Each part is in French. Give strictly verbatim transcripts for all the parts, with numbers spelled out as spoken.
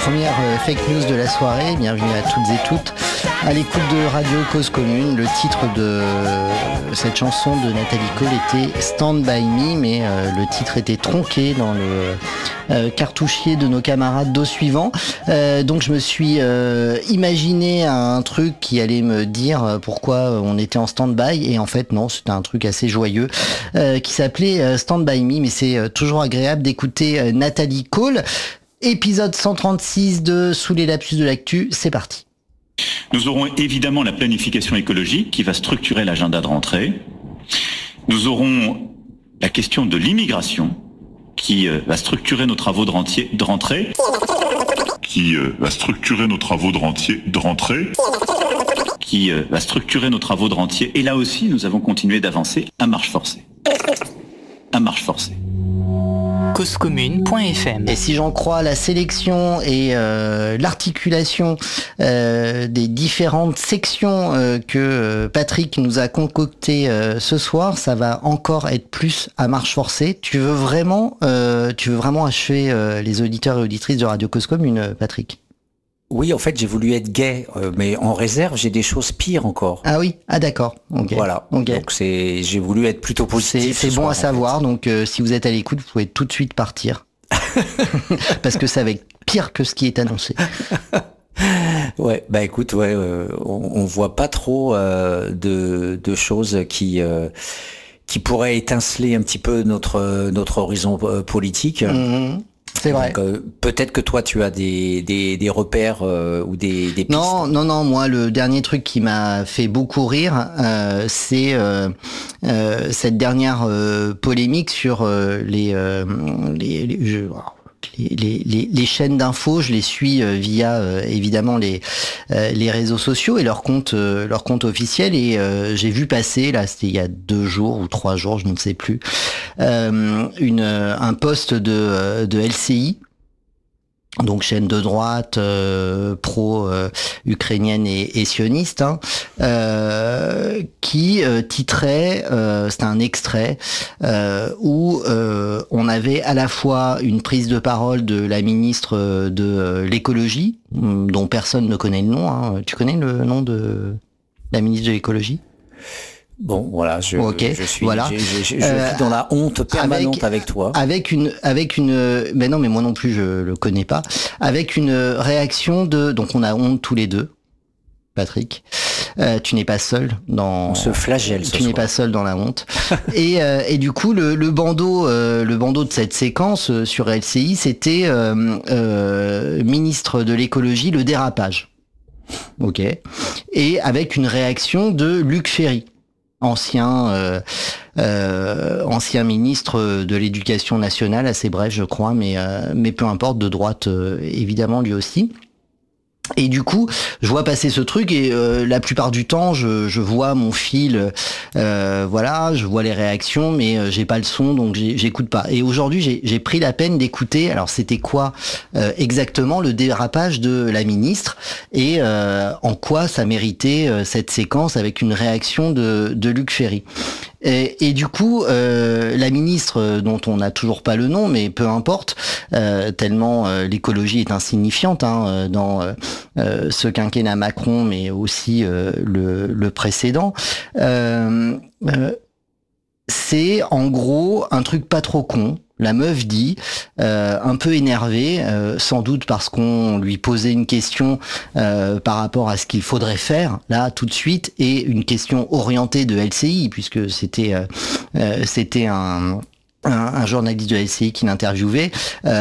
première euh, fake news de la soirée. Bienvenue à toutes et toutes à l'écoute de Radio Cause Commune. Le titre de euh, cette chanson de Nathalie Cole était Stand By Me, mais euh, le titre était tronqué dans le euh, cartouchier de nos camarades d'au suivant. Euh, donc je me suis euh, imaginé un truc qui allait me dire pourquoi on était en stand-by, et en fait non, c'était un truc assez joyeux euh, qui s'appelait euh, Stand By Me, mais c'est euh, toujours agréable d'écouter euh, Nathalie Cole. Épisode cent trente-six de Sous les lapsus de l'actu, c'est parti. Nous aurons évidemment la planification écologique qui va structurer l'agenda de rentrée. Nous aurons la question de l'immigration qui euh, va structurer nos travaux de, rentier, de rentrée. Qui euh, va structurer nos travaux de, rentier, de rentrée. Qui euh, va structurer nos travaux de rentier. Et là aussi, nous avons continué d'avancer à marche forcée. À marche forcée. cause commune point f m. Et si j'en crois la sélection et euh, l'articulation euh, des différentes sections euh, que euh, Patrick nous a concoctées euh, ce soir, ça va encore être plus à marche forcée. Tu veux vraiment, euh, tu veux vraiment achever euh, les auditeurs et auditrices de Radio Cause Commune, Patrick? Oui, en fait, j'ai voulu être gai, euh, mais en réserve, j'ai des choses pires encore. Ah oui, ah d'accord. Okay. Voilà. Okay. Donc c'est, j'ai voulu être plutôt positif. C'est, c'est bon soir, à savoir. En fait. Donc euh, si vous êtes à l'écoute, vous pouvez tout de suite partir parce que ça va être pire que ce qui est annoncé. Ouais, bah écoute, ouais, euh, on, on voit pas trop euh, de, de choses qui euh, qui pourraient étinceler un petit peu notre notre horizon euh, politique. Mmh. C'est vrai. Donc, euh, peut-être que toi tu as des des, des repères euh, ou des, des pistes. Non, non, non. Moi, le dernier truc qui m'a fait beaucoup rire, euh, c'est euh, euh, cette dernière euh, polémique sur euh, les, euh, les, les, je, les, les, les, les chaînes d'infos. Je les suis euh, via euh, évidemment les euh, les réseaux sociaux et leur compte euh, leur compte officiel. Et euh, j'ai vu passer là, c'était il y a deux jours ou trois jours, je ne sais plus. Euh, une un post de de L C I, donc chaîne de droite euh, pro euh, ukrainienne et, et sioniste, hein, euh, qui euh, titrait, euh, c'était un extrait euh, où euh, on avait à la fois une prise de parole de la ministre de l'écologie, dont personne ne connaît le nom. Hein. Tu connais le nom de la ministre de l'écologie ? Bon, voilà, je, okay, je suis, voilà. je, je, je, je euh, suis dans la honte permanente avec, avec toi. Avec une, avec une, ben non, mais moi non plus, je le connais pas. Avec une réaction de, donc on a honte tous les deux, Patrick. Euh, tu n'es pas seul dans. On se flagelle. Ce tu soir. n'es pas seul dans la honte. et, euh, et du coup, le, le bandeau, euh, le bandeau de cette séquence euh, sur L C I, c'était euh, euh, ministre de l'écologie, le dérapage. Ok. Et avec une réaction de Luc Ferry, ancien euh, euh, ancien ministre de l'Éducation nationale, assez bref je crois, mais euh, mais peu importe, de droite euh, évidemment lui aussi. Et du coup, je vois passer ce truc et euh, la plupart du temps, je, je vois mon fil, euh, voilà, je vois les réactions, mais euh, j'ai pas le son, donc j'écoute pas. Et aujourd'hui, j'ai, j'ai pris la peine d'écouter. Alors, c'était quoi euh, exactement le dérapage de la ministre et euh, en quoi ça méritait euh, cette séquence avec une réaction de, de Luc Ferry. Et, et du coup, euh, la ministre, dont on n'a toujours pas le nom, mais peu importe, euh, tellement euh, l'écologie est insignifiante hein, dans euh, ce quinquennat Macron, mais aussi euh, le, le précédent. Euh, euh, c'est en gros un truc pas trop con. La meuf dit, euh, un peu énervée, euh, sans doute parce qu'on lui posait une question euh, par rapport à ce qu'il faudrait faire, là, tout de suite, et une question orientée de L C I, puisque c'était euh, euh, c'était un... Un, un journaliste de L C I qui l'interviewait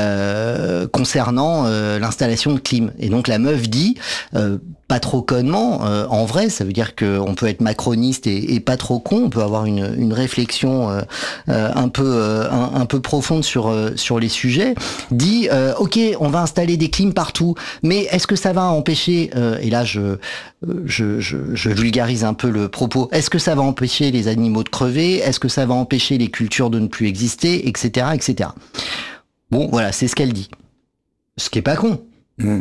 euh, concernant euh, l'installation de clim. Et donc la meuf dit, euh, pas trop connement, euh, en vrai, ça veut dire qu'on peut être macroniste et, et pas trop con, on peut avoir une, une réflexion euh, euh, un peu euh, un, un peu profonde sur euh, sur les sujets. Dit, euh, ok, on va installer des clims partout, mais est-ce que ça va empêcher euh, et là je, je je je vulgarise un peu le propos. Est-ce que ça va empêcher les animaux de crever? Est-ce que ça va empêcher les cultures de ne plus exister, et cetera, et cetera. Bon, voilà, c'est ce qu'elle dit. Ce qui est pas con. Mmh.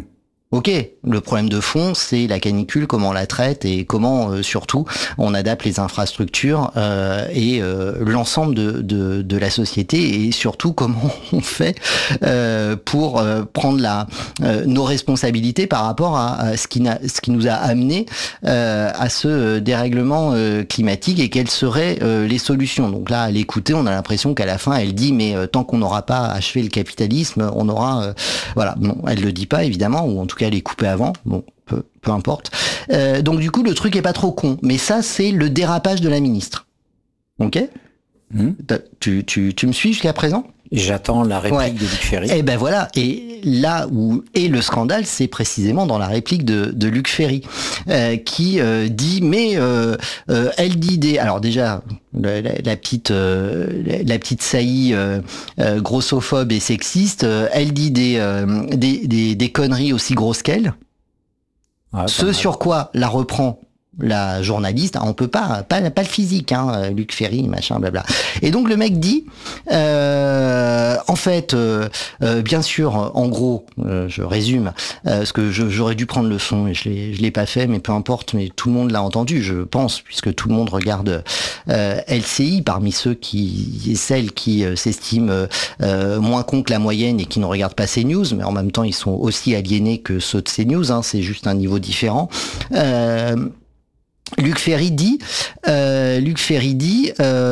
Ok, le problème de fond, c'est la canicule, comment on la traite et comment, euh, surtout, on adapte les infrastructures euh, et euh, l'ensemble de, de, de la société et surtout comment on fait euh, pour euh, prendre la, euh, nos responsabilités par rapport à, à ce, qui n'a, ce qui nous a amené euh, à ce dérèglement euh, climatique et quelles seraient euh, les solutions. Donc là, à l'écouter, on a l'impression qu'à la fin, elle dit mais euh, tant qu'on n'aura pas achevé le capitalisme, on aura... Euh, voilà, non, elle le dit pas évidemment, ou en tout cas elle est coupée avant, bon, peu, peu importe. Euh, donc du coup, le truc est pas trop con, mais ça, c'est le dérapage de la ministre. Ok ? Mmh. Tu, tu, tu me suis jusqu'à présent ? J'attends la réplique ouais. de Luc Ferry. Et ben voilà, et là où est le scandale, c'est précisément dans la réplique de, de Luc Ferry, euh, qui euh, dit, mais euh, euh, elle dit des... Alors déjà, la, la, la petite euh, la, la petite saillie euh, euh, grossophobe et sexiste, euh, elle dit des, euh, des, des, des conneries aussi grosses qu'elle. Ah, Ce sur quoi la reprend la journaliste, on peut pas, pas, pas le physique, hein, Luc Ferry, machin, blabla. Et donc le mec dit, euh, en fait, euh, euh, bien sûr, en gros, euh, je résume, euh, parce que je, j'aurais dû prendre le son et je l'ai, je l'ai pas fait, mais peu importe, mais tout le monde l'a entendu, je pense, puisque tout le monde regarde euh, L C I, parmi ceux qui et celles qui euh, s'estiment euh, moins cons que la moyenne et qui ne regardent pas CNews, mais en même temps ils sont aussi aliénés que ceux de CNews, hein, c'est juste un niveau différent. Euh, Luc Ferry dit, euh, Luc Ferry dit,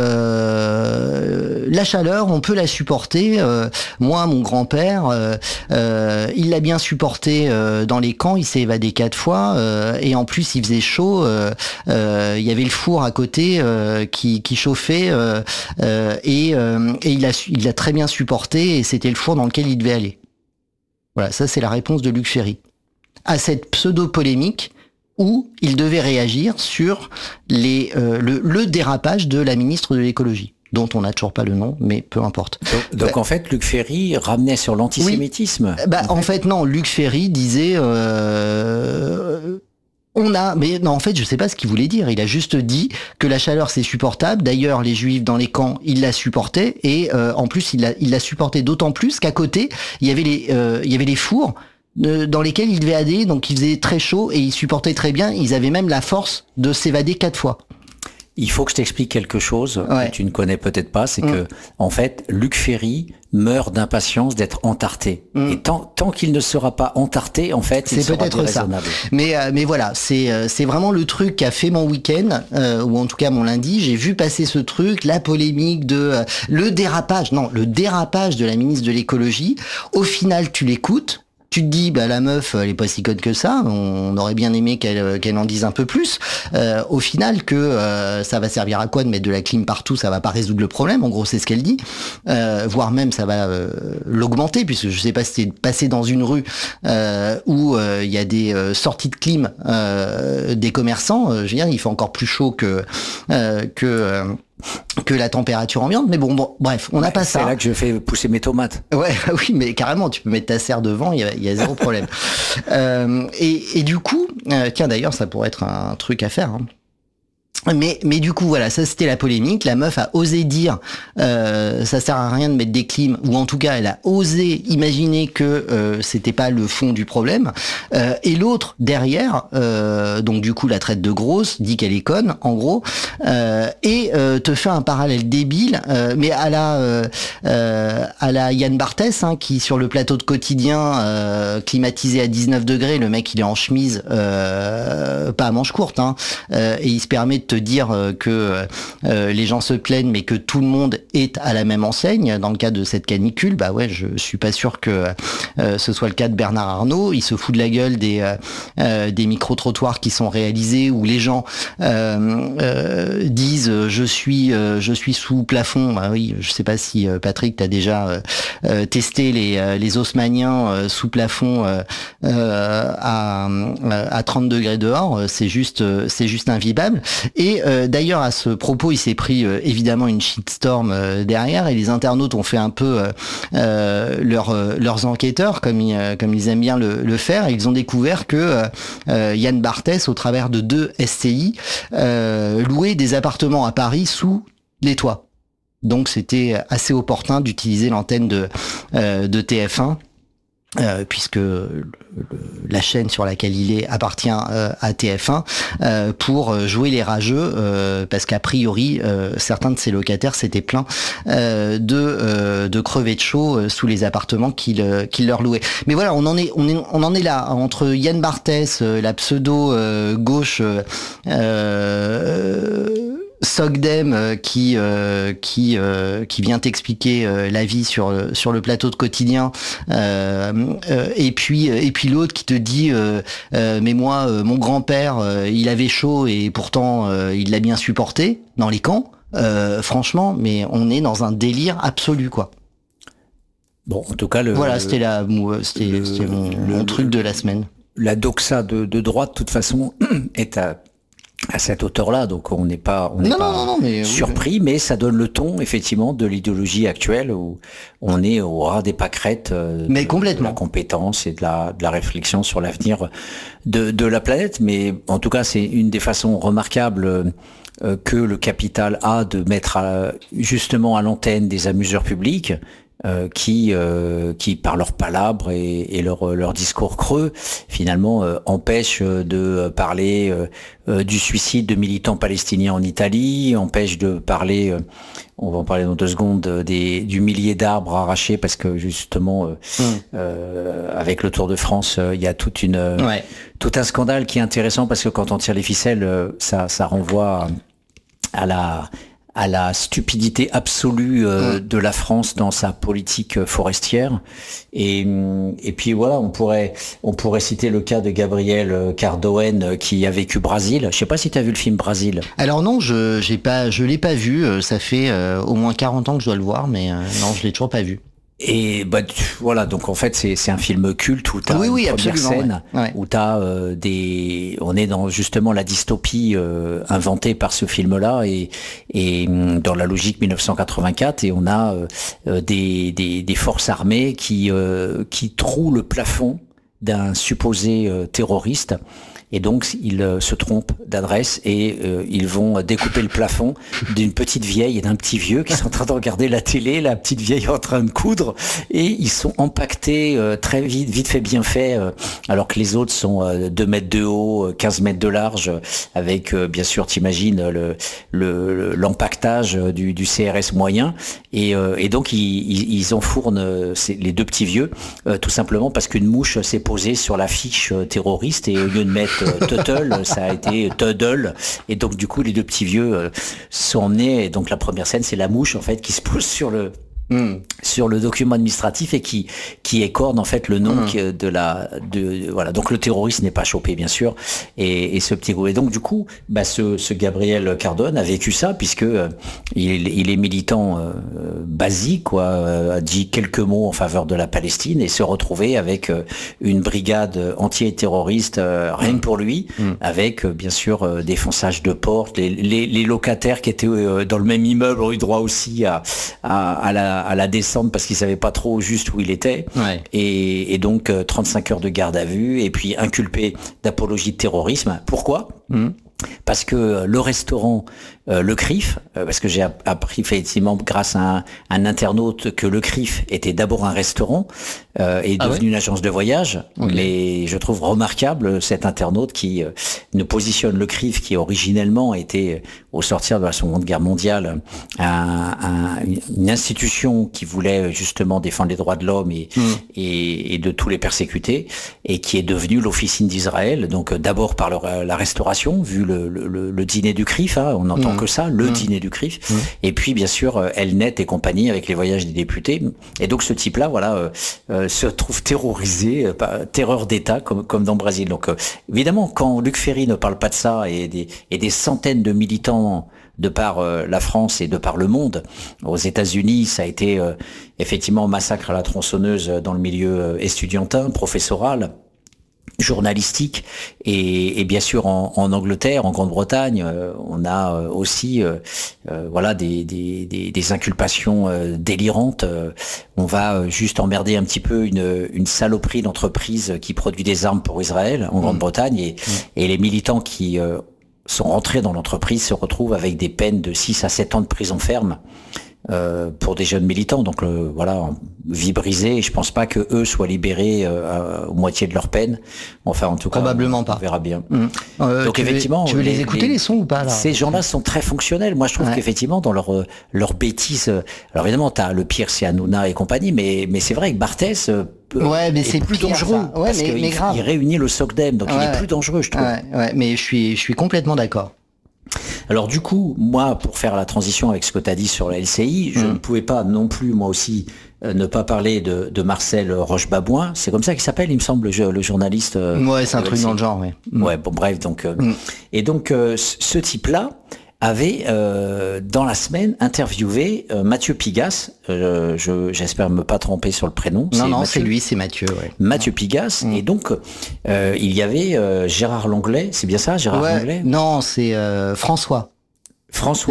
euh, la chaleur, on peut la supporter. Euh, moi, mon grand-père, euh, euh, il l'a bien supporté euh, dans les camps. Il s'est évadé quatre fois euh, et en plus, il faisait chaud. Euh, euh, il y avait le four à côté euh, qui, qui chauffait euh, euh, et, euh, et il a, il l'a très bien supporté et c'était le four dans lequel il devait aller. Voilà, ça c'est la réponse de Luc Ferry à cette pseudo-polémique où il devait réagir sur les, euh, le, le dérapage de la ministre de l'écologie, dont on n'a toujours pas le nom, mais peu importe. Donc, donc bah, en fait, Luc Ferry ramenait sur l'antisémitisme. Oui, bah, en, en fait. fait, non, Luc Ferry disait... Euh, on a... Mais non, en fait, je sais pas ce qu'il voulait dire. Il a juste dit que la chaleur, c'est supportable. D'ailleurs, les Juifs dans les camps, ils la supportaient. Et euh, en plus, il la, il la supportait d'autant plus qu'à côté, il y avait les, euh, il y avait les fours dans lesquels ils devaient aller, donc il faisait très chaud et ils supportaient très bien, ils avaient même la force de s'évader quatre fois. Il faut que je t'explique quelque chose ouais. que tu ne connais peut-être pas, c'est mmh. que, en fait, Luc Ferry meurt d'impatience d'être entarté. Mmh. Et tant, tant qu'il ne sera pas entarté, en fait, c'est il sera peut-être ça. Mais, euh, mais voilà, c'est, euh, c'est vraiment le truc qui a fait mon week-end, euh, ou en tout cas mon lundi. J'ai vu passer ce truc, la polémique de, euh, le dérapage, non, le dérapage de la ministre de l'écologie. Au final, tu l'écoutes. Tu te dis, bah la meuf, elle est pas si conne que ça. On aurait bien aimé qu'elle qu'elle en dise un peu plus. Euh, au final, que euh, ça va servir à quoi de mettre de la clim partout, ça va pas résoudre le problème. En gros, c'est ce qu'elle dit. Euh, voire même, ça va euh, l'augmenter, puisque je sais pas si t'es passé dans une rue euh, où il euh, y a des euh, sorties de clim euh, des commerçants. Euh, je veux dire, il fait encore plus chaud que euh, que euh, que la température ambiante, mais bon, bon bref, on n'a ouais, pas ça. C'est là que je fais pousser mes tomates. Ouais, oui, mais carrément, tu peux mettre ta serre devant, il y a, y a zéro problème. euh, et, et du coup, euh, tiens, d'ailleurs, ça pourrait être un truc à faire, hein. Mais, mais du coup, voilà, ça c'était la polémique. La meuf a osé dire, euh, ça sert à rien de mettre des clims, ou en tout cas, elle a osé imaginer que euh, c'était pas le fond du problème. Euh, et l'autre derrière, euh, donc du coup la traite de grosse, dit qu'elle est conne, en gros, euh, et euh, te fait un parallèle débile, euh, mais à la euh, euh, à la Yann Barthès, hein, qui sur le plateau de Quotidien euh, climatisé à dix-neuf degrés, le mec il est en chemise, euh, pas à manches courtes, hein, euh, et il se permet de te dire que euh, les gens se plaignent mais que tout le monde est à la même enseigne dans le cas de cette canicule. Bah ouais, je suis pas sûr que euh, ce soit le cas de Bernard Arnault. Il se fout de la gueule des euh, des micro-trottoirs qui sont réalisés où les gens euh, euh, disent je suis euh, je suis sous plafond. Bah oui, je sais pas si euh, Patrick t'as déjà euh, testé les les haussmanniens euh, sous plafond euh, euh, à à trente degrés dehors, c'est juste c'est juste invivable. Et euh, d'ailleurs, à ce propos, il s'est pris euh, évidemment une shitstorm euh, derrière, et les internautes ont fait un peu euh, euh, leur, euh, leurs enquêteurs, comme ils, euh, comme ils aiment bien le, le faire, et ils ont découvert que euh, Yann Barthès, au travers de deux S C I, euh, louait des appartements à Paris sous les toits. Donc c'était assez opportun d'utiliser l'antenne de, euh, de T F un Euh, puisque le, le, la chaîne sur laquelle il est appartient euh, à T F un, euh, pour jouer les rageux, euh, parce qu'a priori euh, certains de ses locataires s'étaient plaints euh, de euh, de crever de chaud euh, sous les appartements qu'il euh, qu'il leur louait. Mais voilà, on en est on est on en est là entre Yann Barthès, euh, la pseudo euh, gauche euh, euh, Sogdem euh, qui euh, qui euh, qui vient t'expliquer euh, la vie sur sur le plateau de Quotidien, euh, euh, et puis et puis l'autre qui te dit euh, euh, mais moi euh, mon grand-père euh, il avait chaud et pourtant euh, il l'a bien supporté dans les camps. Euh, franchement, mais on est dans un délire absolu, quoi. Bon, en tout cas, le voilà, c'était la c'était, le, c'était mon, le, mon truc de la semaine. La doxa de, de droite, de toute façon, est à à cette hauteur-là, donc on n'est pas, on n'est pas non, non, mais, surpris, oui, mais ça donne le ton effectivement de l'idéologie actuelle où on est au ras des pâquerettes euh, mais de, complètement. de la compétence et de la, de la réflexion sur l'avenir de, de la planète. Mais en tout cas, c'est une des façons remarquables euh, que le capital a de mettre à, justement à l'antenne des amuseurs publics. Euh, qui, euh, qui par leurs palabres et, et leur, leur discours creux, finalement, euh, empêchent de parler euh, euh, du suicide de militants palestiniens en Italie, empêchent de parler, euh, on va en parler dans deux secondes, des, du millier d'arbres arrachés, parce que justement, euh, mmh. euh, avec le Tour de France, il euh, y a toute une, ouais. tout un scandale qui est intéressant, parce que quand on tire les ficelles, euh, ça, ça renvoie à la... à la stupidité absolue euh, mmh. de la France dans sa politique forestière. Et, et puis voilà, on pourrait, on pourrait citer le cas de Gabriel Cardoen qui a vécu Brésil. Je sais pas si tu as vu le film Brésil. Alors non, je j'ai pas, je l'ai pas vu. Ça fait euh, au moins quarante ans que je dois le voir, mais euh, non, je l'ai toujours pas vu. Et bah voilà, donc en fait c'est c'est un film culte où t'as oui, oui, une première scène ouais. Ouais. où t'as euh, des, on est dans justement la dystopie euh, inventée par ce film-là et et dans la logique mille neuf cent quatre-vingt-quatre, et on a euh, des des des forces armées qui euh, qui trouent le plafond d'un supposé euh, terroriste. Et donc, ils euh, se trompent d'adresse et euh, ils vont découper le plafond d'une petite vieille et d'un petit vieux qui sont en train de regarder la télé, la petite vieille est en train de coudre, et ils sont empaquetés euh, très vite, vite fait, bien fait, euh, alors que les autres sont euh, deux mètres de haut, quinze mètres de large, avec, euh, bien sûr, t'imagines, le, le, l'empaquetage du, du C R S moyen. Et, euh, et donc, ils, ils, ils enfournent euh, les deux petits vieux, euh, tout simplement parce qu'une mouche s'est posée sur la fiche euh, terroriste, et au lieu de mettre Tuttle, ça a été Tuddle, et donc du coup les deux petits vieux euh, sont emmenés, et donc la première scène c'est la mouche en fait qui se pose sur le Mmh. sur le document administratif et qui qui écorne en fait le nom mmh. de la de voilà, donc le terroriste n'est pas chopé bien sûr, et, et ce petit groupe, et donc du coup bah ce, ce Gabriel Cardone a vécu ça, puisque euh, il, il est militant euh, basique quoi, euh, a dit quelques mots en faveur de la Palestine et se retrouvait avec euh, une brigade anti-terroriste euh, rien que pour lui, mmh. avec euh, bien sûr euh, des fonçages de portes, les, les, les locataires qui étaient euh, dans le même immeuble ont eu droit aussi à à, à la à la descente parce qu'il savait pas trop juste où il était, ouais. et, et donc euh, trente-cinq heures de garde à vue, et puis inculpé d'apologie de terrorisme. Pourquoi ? mmh. Parce que le restaurant, euh, le C R I F, euh, parce que j'ai appris effectivement grâce à un, un internaute que le C R I F était d'abord un restaurant, euh, est ah devenu ouais une agence de voyage. Okay. Mais je trouve remarquable cet internaute qui euh, nous positionne le C R I F, qui originellement était, au sortir de la Seconde Guerre mondiale, un, un, une institution qui voulait justement défendre les droits de l'homme et, mmh. et, et de tous les persécutés, et qui est devenue l'officine d'Israël, donc d'abord par le, la restauration, vu le, le, le dîner du C R I F, hein, on n'entend mmh. que ça, le mmh. dîner du C R I F, mmh. et puis bien sûr Elnet et compagnie avec les voyages des députés. Et donc ce type-là, voilà, euh, euh, se trouve terrorisé, euh, par, terreur d'État comme comme dans le Brésil. Donc euh, évidemment, quand Luc Ferry ne parle pas de ça, et des et des centaines de militants de par euh, la France et de par le monde, aux États-Unis, ça a été euh, effectivement massacre à la tronçonneuse dans le milieu euh, estudiantin, professoral, journalistique, et, et bien sûr en, en Angleterre, en Grande-Bretagne, euh, on a euh, aussi euh, euh, voilà des, des, des, des inculpations euh, délirantes. Euh, on va euh, juste emmerder un petit peu une, une saloperie d'entreprise qui produit des armes pour Israël en mmh. Grande-Bretagne, et, mmh. et les militants qui euh, sont rentrés dans l'entreprise se retrouvent avec des peines de six à sept ans de prison ferme. euh, pour des jeunes militants. Donc euh, voilà, vie brisée. Je pense pas que eux soient libérés euh, à, aux moitié de leur peine. Enfin, en tout cas, probablement on, pas. On verra bien. Mmh. Euh, Donc tu effectivement, veux, tu veux les, les écouter les, les sons ou pas là? Ces gens-là sont très fonctionnels. Moi, je trouve ouais. qu'effectivement, dans leur leur bêtise. Alors évidemment, t'as le pire, c'est Hanouna et compagnie, mais mais c'est vrai que Barthès. Euh, Ouais, mais c'est plus dangereux ça. Ouais, parce mais, qu'il mais grave. il réunit le SOCDEM, donc ouais, il est plus dangereux, je trouve. Ouais, ouais, mais je suis, je suis complètement d'accord. Alors du coup, moi, pour faire la transition avec ce que tu as dit sur la L C I, je mmh. ne pouvais pas non plus, moi aussi, euh, ne pas parler de, de Marcel Roche-Babouin. C'est comme ça qu'il s'appelle, il me semble, le, le journaliste. Euh, ouais, c'est un truc L C I. Dans le genre, ouais. Mmh. Ouais, bon, bref, donc. Euh, mmh. Et donc, euh, ce type-là avait, euh, dans la semaine, interviewé euh, Mathieu Pigasse. Euh, je, j'espère me pas tromper sur le prénom. Non, non, Mathieu, c'est lui, c'est Mathieu. Ouais. Mathieu Pigasse. Mmh. Et donc, euh, il y avait euh, Gérard Longley. C'est bien ça, Gérard ouais, Longley? Non, c'est euh, François. François.